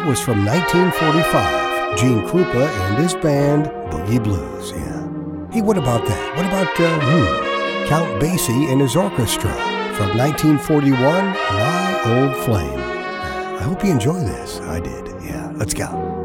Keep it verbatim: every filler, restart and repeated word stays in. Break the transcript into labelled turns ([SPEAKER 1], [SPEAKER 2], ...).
[SPEAKER 1] That was from nineteen forty-five. Gene Krupa and his band, Boogie Blues. Yeah. Hey, what about that? What about uh, hmm, Count Basie and his orchestra from nineteen forty-one, My Old Flame. I hope you enjoy this. I did. Yeah, let's go.